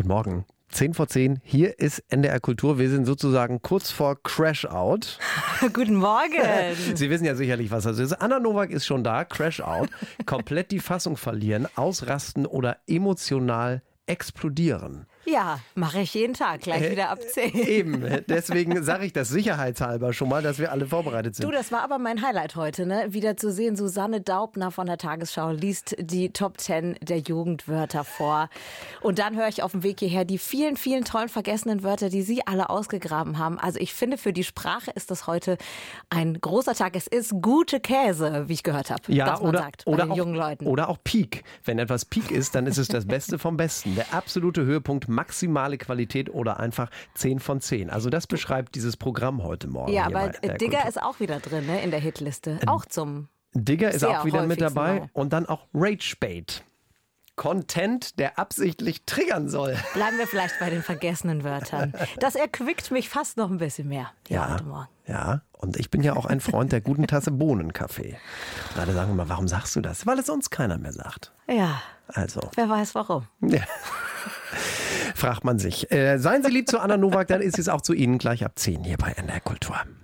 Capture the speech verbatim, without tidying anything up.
Guten Morgen. zehn vor zehn, hier ist N D R Kultur. Wir sind sozusagen kurz vor Crash-Out. Guten Morgen. Sie wissen ja sicherlich, was das ist. Anna Nowak ist schon da, Crash-Out. Komplett die Fassung verlieren, ausrasten oder emotional explodieren. Ja, mache ich jeden Tag, gleich Äh, wieder ab zehn. Eben, deswegen sage ich das sicherheitshalber schon mal, dass wir alle vorbereitet sind. Du, das war aber mein Highlight heute, ne? Wieder zu sehen, Susanne Daubner von der Tagesschau liest die Top zehn der Jugendwörter vor. Und dann höre ich auf dem Weg hierher die vielen, vielen tollen vergessenen Wörter, die Sie alle ausgegraben haben. Also ich finde, für die Sprache ist das heute ein großer Tag. Es ist gute Käse, wie ich gehört habe, Ja, dass man oder, sagt, bei oder, den auch, jungen Leuten. oder auch Peak. Wenn etwas Peak ist, dann ist es das Beste vom Besten. Der absolute Höhepunkt, maximale Qualität oder einfach zehn von zehn. Also das beschreibt dieses Programm heute Morgen. Ja, hier aber bei der Digger Kultur. ist auch wieder drin, ne, in der Hitliste. Auch zum Digger ist sehr auch wieder mit häufigsten dabei. Mal. Und dann auch Ragebait. Content, der absichtlich triggern soll. Bleiben wir vielleicht bei den vergessenen Wörtern. Das erquickt mich fast noch ein bisschen mehr hier heute Morgen. Ja, und ich bin ja auch ein Freund der guten Tasse Bohnenkaffee. Und alle sagen immer, warum sagst du das? Weil es uns keiner mehr sagt. Ja, Also, wer weiß warum. ja. Fragt man sich. Äh, seien Sie lieb zu Anna Nowak, dann ist es auch zu Ihnen gleich ab zehn hier bei N D R Kultur.